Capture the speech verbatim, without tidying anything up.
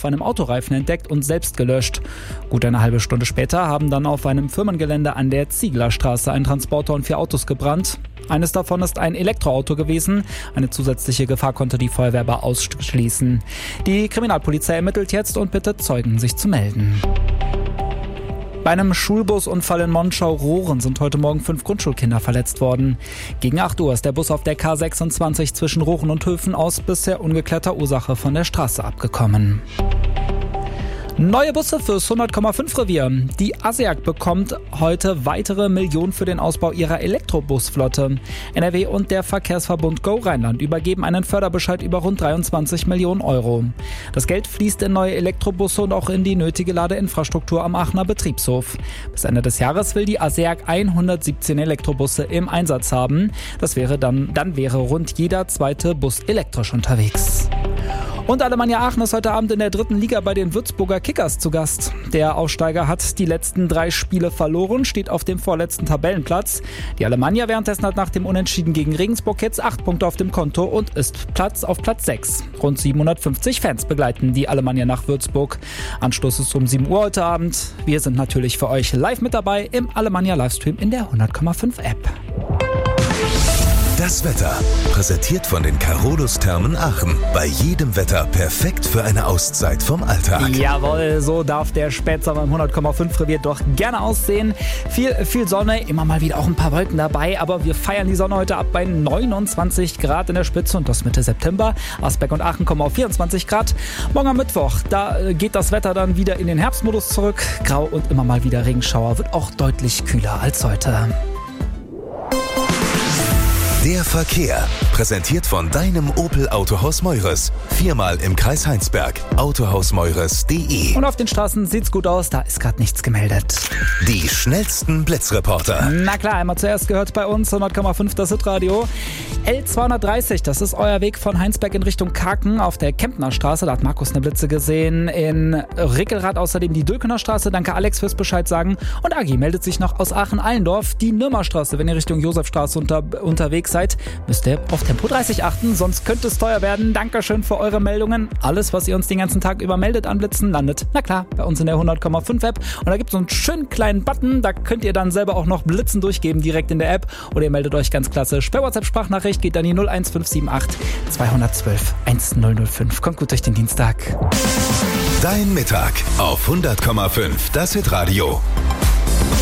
auf einem Autoreifen entdeckt und selbst gelöscht. Gut eine halbe Stunde später haben dann auf einem Firmengelände an der Zieglerstraße ein Transporter und vier Autos gebrannt. Eines davon ist ein Elektroauto gewesen. Eine zusätzliche Gefahr konnte die Feuerwehr aber ausschließen. Die Kriminalpolizei ermittelt jetzt und bittet Zeugen, sich zu melden. Bei einem Schulbusunfall in Monschau-Rohren sind heute Morgen fünf Grundschulkinder verletzt worden. Gegen acht Uhr ist der Bus auf der K sechsundzwanzig zwischen Rohren und Höfen aus bisher ungeklärter Ursache von der Straße abgekommen. Neue Busse fürs hundert Komma fünf Revier. Die ASEAG bekommt heute weitere Millionen für den Ausbau ihrer Elektrobusflotte. N R W und der Verkehrsverbund Go Rheinland übergeben einen Förderbescheid über rund dreiundzwanzig Millionen Euro. Das Geld fließt in neue Elektrobusse und auch in die nötige Ladeinfrastruktur am Aachener Betriebshof. Bis Ende des Jahres will die ASEAG hundertsiebzehn Elektrobusse im Einsatz haben. Das wäre dann, dann wäre rund jeder zweite Bus elektrisch unterwegs. Und Alemannia Aachen ist heute Abend in der dritten Liga bei den Würzburger Kickers zu Gast. Der Aufsteiger hat die letzten drei Spiele verloren, steht auf dem vorletzten Tabellenplatz. Die Alemannia währenddessen hat nach dem Unentschieden gegen Regensburg jetzt acht Punkte auf dem Konto und ist Platz auf Platz sechs. Rund siebenhundertfünfzig Fans begleiten die Alemannia nach Würzburg. Anstoß ist um sieben Uhr heute Abend. Wir sind natürlich für euch live mit dabei im Alemannia Livestream in der hundert Komma fünf App. Das Wetter, präsentiert von den Carolus Thermen Aachen. Bei jedem Wetter perfekt für eine Auszeit vom Alltag. Jawohl, so darf der Spätsommer im hundert Komma fünf Revier doch gerne aussehen. Viel, viel Sonne, immer mal wieder auch ein paar Wolken dabei, aber wir feiern die Sonne heute ab bei neunundzwanzig Grad in der Spitze und das Mitte September. Asbeck und Aachen kommen auf vierundzwanzig Grad. Morgen am Mittwoch, da geht das Wetter dann wieder in den Herbstmodus zurück. Grau und immer mal wieder Regenschauer, wird auch deutlich kühler als heute. Der Verkehr, präsentiert von deinem Opel Autohaus Meures. Viermal im Kreis Heinsberg. autohaus meures punkt de. Und auf den Straßen sieht's gut aus, da ist gerade nichts gemeldet. Die schnellsten Blitzreporter. Na klar, einmal zuerst gehört bei uns hundert Komma fünf das Hitradio. L zweihundertdreißig, das ist euer Weg von Heinsberg in Richtung Kaken auf der Kemptner Straße. Da hat Markus eine Blitze gesehen. In Rickelrath außerdem die Dülkener Straße. Danke Alex fürs Bescheid sagen. Und Agi meldet sich noch aus Aachen-Allendorf. Die Nürmerstraße, wenn ihr Richtung Josefstraße unter, unterwegs seid, müsst ihr auf Tempo dreißig achten, sonst könnte es teuer werden. Dankeschön für eure Meldungen. Alles, was ihr uns den ganzen Tag über meldet an Blitzen, landet, na klar, bei uns in der hundert Komma fünf App. Und da gibt es so einen schönen kleinen Button, da könnt ihr dann selber auch noch Blitzen durchgeben, direkt in der App. Oder ihr meldet euch ganz klassisch per WhatsApp-Sprachnachricht, geht dann die null eins fünf sieben acht zwei eins zwei eins null null fünf. Kommt gut durch den Dienstag. Dein Mittag auf hundert Komma fünf, das Hitradio.